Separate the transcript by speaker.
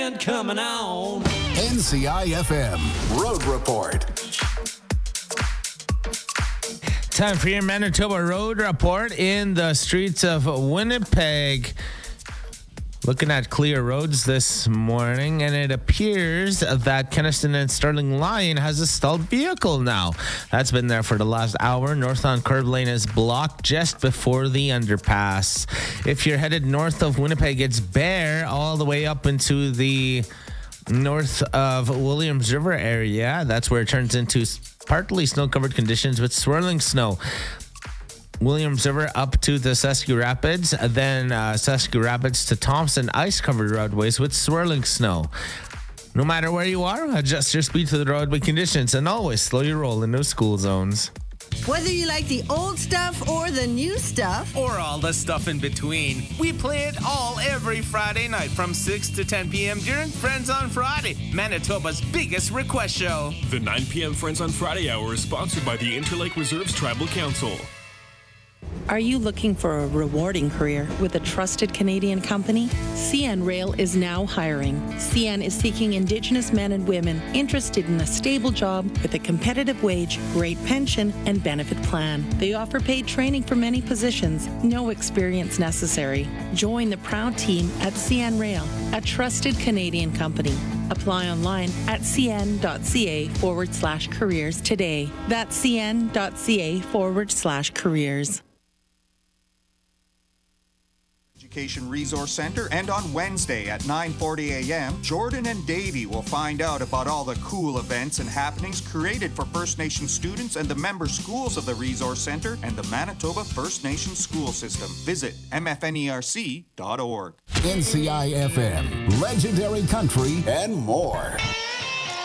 Speaker 1: Coming on.
Speaker 2: NCIFM Road Report.
Speaker 3: Time for your Manitoba Road Report in the streets of Winnipeg. Looking at clear roads this morning, and it appears that Kenaston and Sterling Lyon has a stalled vehicle now. That's been there for the last hour. North on Curb Lane is blocked just before the underpass. If you're headed north of Winnipeg, it's bare all the way up into the north of Williams River area. That's where it turns into partly snow-covered conditions with swirling snow. Williams River up to the Sescu Rapids, then Sescu Rapids to Thompson, ice-covered roadways with swirling snow. No matter where you are, adjust your speed to the roadway conditions and always slow your roll in those school zones.
Speaker 4: Whether you like the old stuff or the new stuff,
Speaker 5: or all the stuff in between, we play it all every Friday night from 6 to 10 p.m. during Friends on Friday, Manitoba's biggest request show.
Speaker 6: The 9 p.m. Friends on Friday hour is sponsored by the Interlake Reserves Tribal Council.
Speaker 7: Are you looking for a rewarding career with a trusted Canadian company? CN Rail is now hiring. CN is seeking Indigenous men and women interested in a stable job with a competitive wage, great pension, and benefit plan. They offer paid training for many positions, no experience necessary. Join the proud team at CN Rail, a trusted Canadian company. Apply online at cn.ca/careers today. That's cn.ca/careers.
Speaker 8: Education Resource Center, and on Wednesday at 9:40 a.m., Jordan and Davey will find out about all the cool events and happenings created for First Nation students and the member schools of the Resource Center and the Manitoba First Nation School System. Visit mfnerc.org.
Speaker 2: NCIFM, legendary country, and more.